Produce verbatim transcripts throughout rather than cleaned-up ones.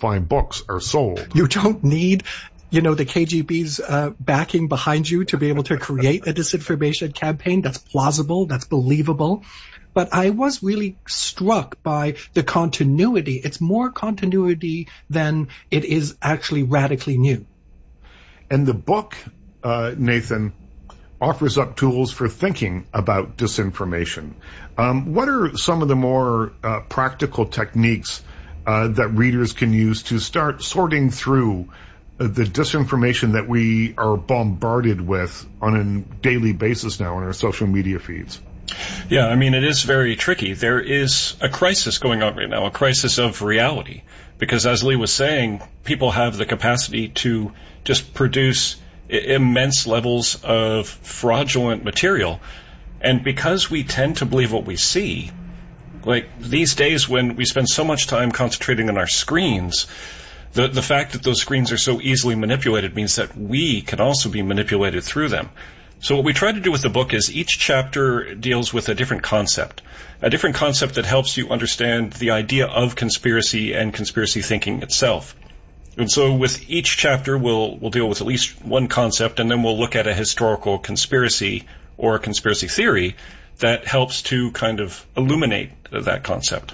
fine books are sold. You don't need, you know, the K G B's uh, backing behind you to be able to create a disinformation campaign. That's plausible. That's believable. But I was really struck by the continuity. It's more continuity than it is actually radically new. And the book, uh, Nathan, offers up tools for thinking about disinformation. Um, what are some of the more uh, practical techniques uh, that readers can use to start sorting through uh, the disinformation that we are bombarded with on a daily basis now on our social media feeds? Yeah, I mean, it is very tricky. There is a crisis going on right now, a crisis of reality, because as Lee was saying, people have the capacity to just produce immense levels of fraudulent material. And because we tend to believe what we see, like these days when we spend so much time concentrating on our screens, the, the fact that those screens are so easily manipulated means that we can also be manipulated through them. So what we try to do with the book is each chapter deals with a different concept, a different concept that helps you understand the idea of conspiracy and conspiracy thinking itself. And so with each chapter, we'll we'll deal with at least one concept, and then we'll look at a historical conspiracy or a conspiracy theory that helps to kind of illuminate that concept.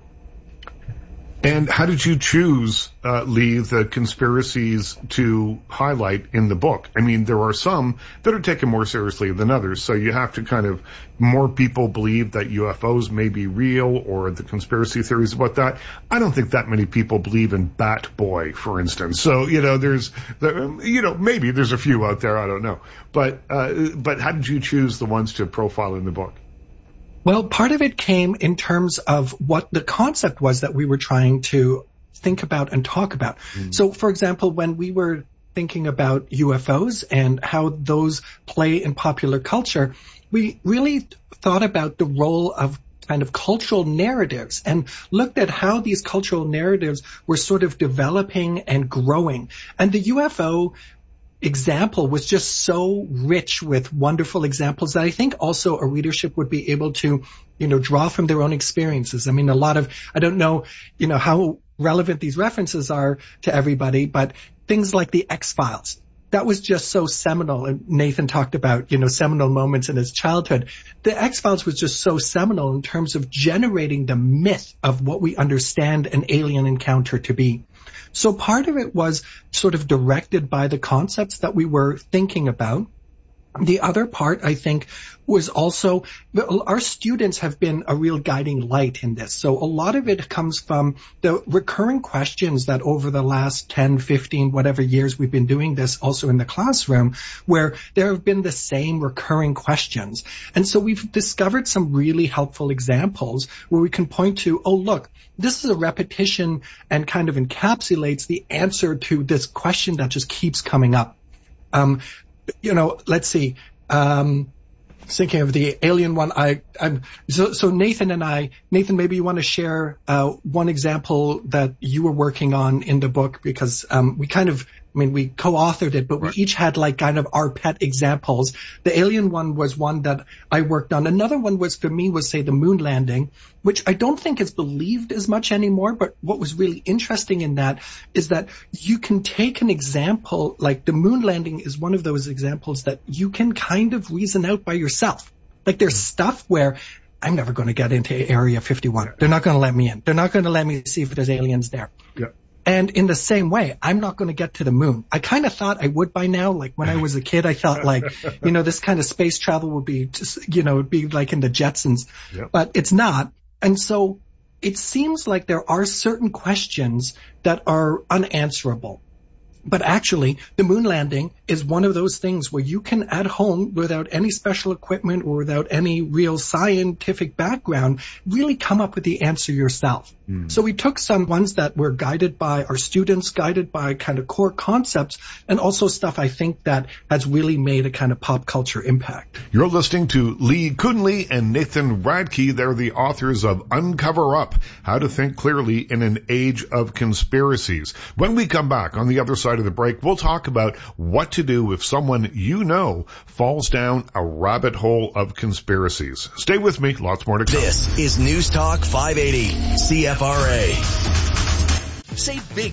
And how did you choose, uh, Lee, the conspiracies to highlight in the book? I mean, there are some that are taken more seriously than others, so you have to kind of, more people believe that U F Os may be real, or the conspiracy theories about that. I don't think that many people believe in Bat Boy, for instance. So, you know, there's, the, you know, maybe there's a few out there, I don't know. But, uh, but how did you choose the ones to profile in the book? Well, part of it came in terms of what the concept was that we were trying to think about and talk about. Mm. So, for example, when we were thinking about U F Os and how those play in popular culture, we really thought about the role of kind of cultural narratives and looked at how these cultural narratives were sort of developing and growing. And the U F O example was just so rich with wonderful examples that I think also a readership would be able to, you know, draw from their own experiences. I mean, a lot of, I don't know, you know, how relevant these references are to everybody, but things like the X-Files, that was just so seminal. And Nathan talked about, you know, seminal moments in his childhood. The X-Files was just so seminal in terms of generating the myth of what we understand an alien encounter to be. So part of it was sort of directed by the concepts that we were thinking about. The other part, I think, was also our students have been a real guiding light in this. So a lot of it comes from the recurring questions that over the last ten, fifteen, whatever years we've been doing this also in the classroom, where there have been the same recurring questions. And so we've discovered some really helpful examples where we can point to, oh, look, this is a repetition and kind of encapsulates the answer to this question that just keeps coming up. Um, You know, let's see. Um, thinking of the alien one, I, I'm so, so Nathan and I. Nathan, maybe you want to share uh, one example that you were working on in the book, because um, we kind of, I mean, we co-authored it, but right. we each had like kind of our pet examples. The alien one was one that I worked on. Another one was for me was say the moon landing, which I don't think is believed as much anymore. But what was really interesting in that is that you can take an example like the moon landing is one of those examples that you can kind of reason out by yourself. Like there's stuff where I'm never going to get into Area fifty-one. They're not going to let me in. They're not going to let me see if there's aliens there. Yeah. And in the same way, I'm not going to get to the moon. I kind of thought I would by now. Like when I was a kid, I thought like, you know, this kind of space travel would be just, you know, it'd be like in the Jetsons, yep. But it's not. And so it seems like there are certain questions that are unanswerable. But actually, the moon landing is one of those things where you can, at home, without any special equipment or without any real scientific background, really come up with the answer yourself. Mm. So we took some ones that were guided by our students, guided by kind of core concepts, and also stuff I think that has really made a kind of pop culture impact. You're listening to Lee Kunle and Nathan Radke. They're the authors of Uncover Up, How to Think Clearly in an Age of Conspiracies. When we come back on the other side of the break, we'll talk about what to do if someone you know falls down a rabbit hole of conspiracies. Stay with me. Lots more to come. This is News Talk five eighty C F R A. Save big